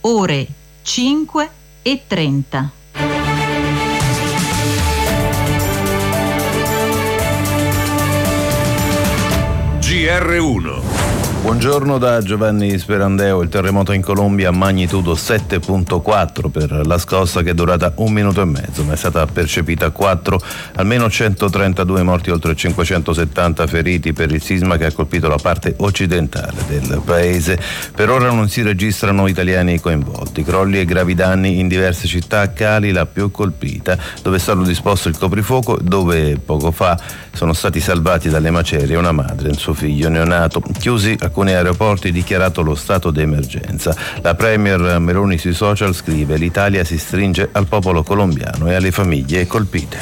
ore 5:30. GR1. Buongiorno da Giovanni Sperandeo. Il terremoto in Colombia a magnitudo 7.4 per la scossa, che è durata 1 minuto e mezzo, ma è stata percepita a 4. Almeno 132 morti, oltre 570 feriti per il sisma che ha colpito la parte occidentale del paese. Per ora non si registrano italiani coinvolti. Crolli e gravi danni in diverse città. Cali, la più colpita, dove è stato disposto il coprifuoco, dove poco fa sono stati salvati dalle macerie una madre e un suo figlio neonato. Chiusi alcuni aeroporti, dichiarato lo stato d'emergenza. La premier Meloni sui social scrive: l'Italia si stringe al popolo colombiano e alle famiglie colpite.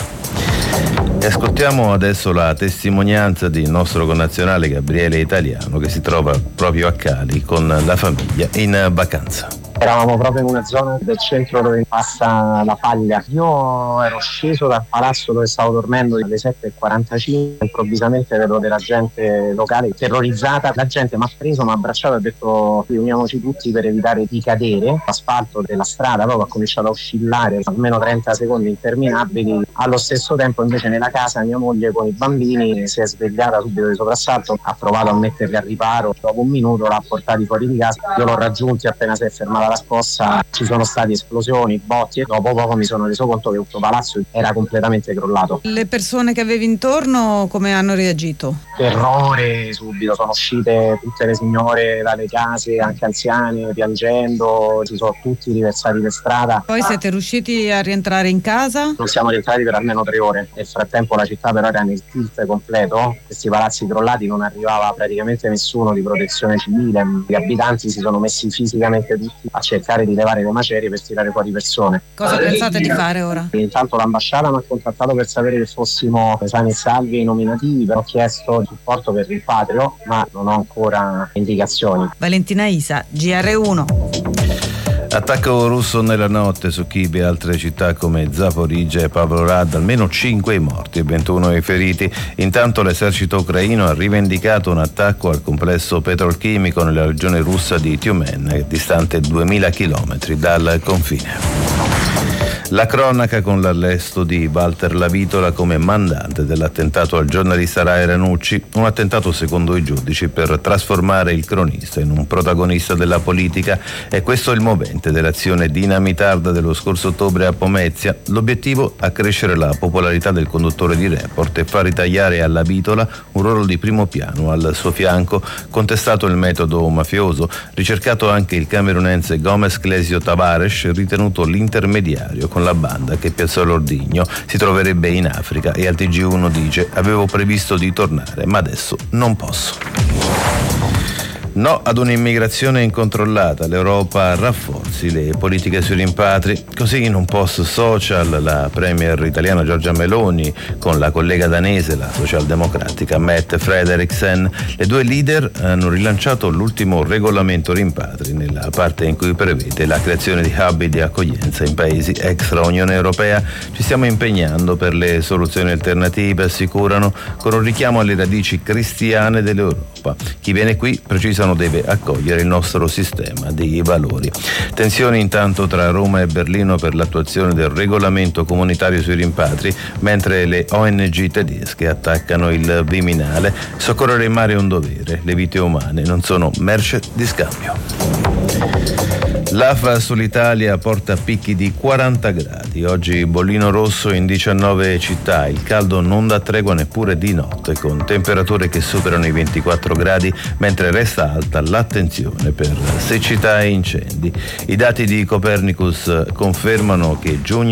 E ascoltiamo adesso la testimonianza del nostro connazionale Gabriele Italiano, che si trova proprio a Cali con la famiglia in vacanza. Eravamo proprio in una zona del centro dove passa la Paglia. Io ero sceso dal palazzo dove stavo dormendo alle 7:45, improvvisamente vedo della gente locale terrorizzata. La gente mi ha preso, mi ha abbracciato e ha detto: uniamoci tutti per evitare di cadere. L'asfalto della strada proprio ha cominciato a oscillare almeno 30 secondi interminabili. Allo stesso tempo invece nella casa mia moglie con i bambini si è svegliata subito di soprassalto, ha provato a metterli a riparo. Dopo 1 minuto l'ha portati fuori di casa, io l'ho raggiunti appena si è fermata la scossa. Ci sono stati esplosioni, botti, e dopo poco mi sono reso conto che tutto il palazzo era completamente crollato. Le persone che avevi intorno come hanno reagito? Terrore subito, sono uscite tutte le signore dalle case, anche anziane, piangendo, si sono tutti riversati per strada. Poi siete riusciti a rientrare in casa? Non siamo rientrati per almeno 3 ore. Nel frattempo la città però era nel tilt completo, questi palazzi crollati, non arrivava praticamente nessuno di protezione civile. Gli abitanti si sono messi fisicamente tutti a cercare di levare le macerie per tirare fuori persone. Cosa pensate di fare ora? Intanto l'ambasciata mi ha contattato per sapere che fossimo sani e salvi e nominativi, però ho chiesto supporto per il rimpatrio, ma non ho ancora indicazioni. Valentina Isa, GR1. Attacco russo nella notte su Kiev e altre città come Zaporizhzhia e Pavlograd, almeno 5 i morti e 21 i feriti. Intanto l'esercito ucraino ha rivendicato un attacco al complesso petrolchimico nella regione russa di Tyumen, distante 2000 chilometri dal confine. La cronaca con l'arresto di Walter Lavitola come mandante dell'attentato al giornalista Rai Ranucci, un attentato secondo i giudici per trasformare il cronista in un protagonista della politica. E questo è il movente dell'azione dinamitarda dello scorso ottobre a Pomezia. L'obiettivo: accrescere la popolarità del conduttore di Report e far ritagliare a Lavitola un ruolo di primo piano al suo fianco. Contestato il metodo mafioso, ricercato anche il camerunense Gomes Clesio Tavares, ritenuto l'intermediario con la banda che piazzò l'ordigno. Si troverebbe in Africa e al TG1 dice: avevo previsto di tornare, ma adesso non posso. No ad un'immigrazione incontrollata, l'Europa rafforzi le politiche sui rimpatri. Così in un post social la premier italiana Giorgia Meloni con la collega danese, la socialdemocratica Mette Frederiksen, le due leader hanno rilanciato l'ultimo regolamento rimpatri nella parte in cui prevede la creazione di hub di accoglienza in paesi extra Unione Europea. Ci stiamo impegnando per le soluzioni alternative, assicurano, con un richiamo alle radici cristiane dell'Europa. Chi viene qui, precisano, deve accogliere il nostro sistema di valori. Tensioni intanto tra Roma e Berlino per l'attuazione del regolamento comunitario sui rimpatri, mentre le ONG tedesche attaccano il Viminale. Soccorrere in mare è un dovere, le vite umane non sono merce di scambio. L'AFA sull'Italia porta picchi di 40 gradi. Oggi bollino rosso in 19 città. Il caldo non dà tregua neppure di notte, con temperature che superano i 24 gradi, mentre resta alta l'attenzione per siccità e incendi. I dati di Copernicus confermano che giugno